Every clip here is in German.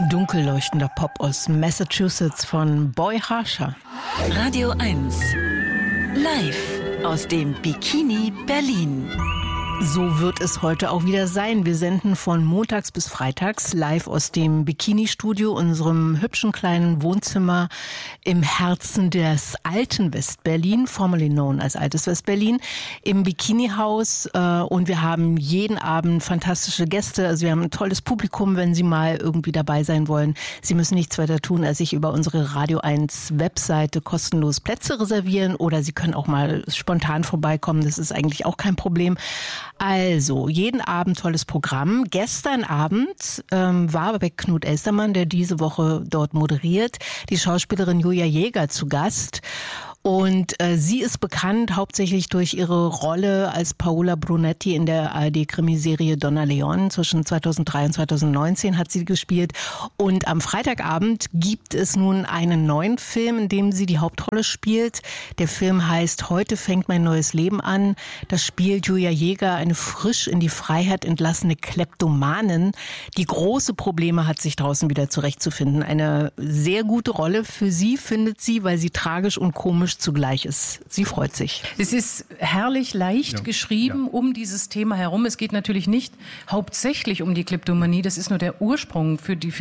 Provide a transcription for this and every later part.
Dunkelleuchtender Pop aus Massachusetts von Boy Harsher. Radio 1 live aus dem Bikini Berlin. So wird es heute auch wieder sein. Wir senden von montags bis freitags live aus dem Bikini-Studio, unserem hübschen kleinen Wohnzimmer im Herzen des alten Westberlin, formerly known als altes Westberlin, im Bikini-Haus. Und wir haben jeden Abend fantastische Gäste. Also wir haben ein tolles Publikum, wenn Sie mal irgendwie dabei sein wollen. Sie müssen nichts weiter tun, als sich über unsere Radio 1 Webseite kostenlos Plätze reservieren oder Sie können auch mal spontan vorbeikommen. Das ist eigentlich auch kein Problem. Also, jeden Abend tolles Programm. Gestern Abend war bei Knut Elstermann, der diese Woche dort moderiert, die Schauspielerin Julia Jäger zu Gast. Und sie ist bekannt hauptsächlich durch ihre Rolle als Paola Brunetti in der ARD-Krimiserie Donna Leon. Zwischen 2003 und 2019 hat sie gespielt. Und am Freitagabend gibt es nun einen neuen Film, in dem sie die Hauptrolle spielt. Der Film heißt Heute fängt mein neues Leben an. Da spielt Julia Jäger eine frisch in die Freiheit entlassene Kleptomanin, die große Probleme hat, sich draußen wieder zurechtzufinden. Eine sehr gute Rolle für sie, findet sie, weil sie tragisch und komisch zugleich ist. Sie freut sich. Es ist herrlich leicht geschrieben um dieses Thema herum. Es geht natürlich nicht hauptsächlich um die Kleptomanie. Das ist nur der Ursprung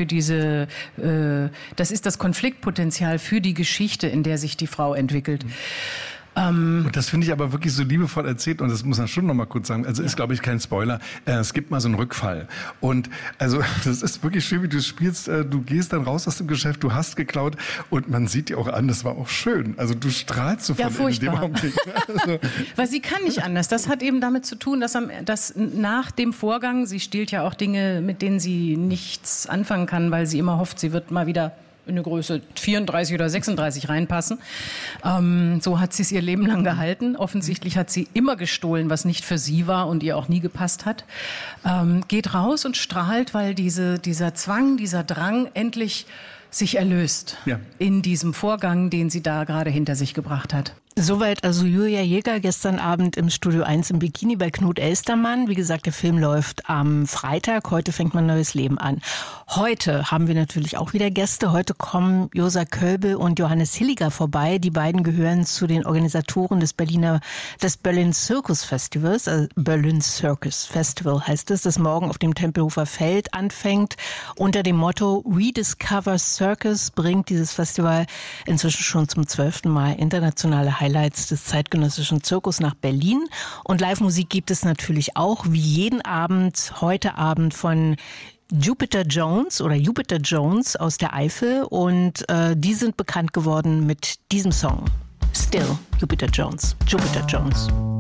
das ist das Konfliktpotenzial für die Geschichte, in der sich die Frau entwickelt. Und das finde ich aber wirklich so liebevoll erzählt und das muss man schon noch mal kurz sagen. Also ist, glaube ich, kein Spoiler. Es gibt mal so einen Rückfall. Und also das ist wirklich schön, wie du spielst. Du gehst dann raus aus dem Geschäft, du hast geklaut und man sieht dir auch an, das war auch schön. Also du strahlst sofort in dem Augenblick. Also. Weil sie kann nicht anders. Das hat eben damit zu tun, dass nach dem Vorgang, sie stiehlt ja auch Dinge, mit denen sie nichts anfangen kann, weil sie immer hofft, sie wird mal wieder in eine Größe 34 oder 36 reinpassen. So hat sie es ihr Leben lang gehalten. Offensichtlich hat sie immer gestohlen, was nicht für sie war und ihr auch nie gepasst hat. Geht raus und strahlt, weil dieser Zwang, dieser Drang endlich sich erlöst in diesem Vorgang, den sie da gerade hinter sich gebracht hat. Soweit also Julia Jäger gestern Abend im Studio 1 im Bikini bei Knut Elstermann. Wie gesagt, der Film läuft am Freitag. Heute fängt mein neues Leben an. Heute haben wir natürlich auch wieder Gäste. Heute kommen Josa Kölbel und Johannes Hilliger vorbei. Die beiden gehören zu den Organisatoren des Berlin Circus Festivals. Berlin Circus Festival heißt es, das morgen auf dem Tempelhofer Feld anfängt. Unter dem Motto Rediscover Circus bringt dieses Festival inzwischen schon zum 12. Mal internationale Highlights des zeitgenössischen Zirkus nach Berlin. Und Live-Musik gibt es natürlich auch, wie jeden Abend, heute Abend von Jupiter Jones aus der Eifel. Und die sind bekannt geworden mit diesem Song. Still, Jupiter Jones.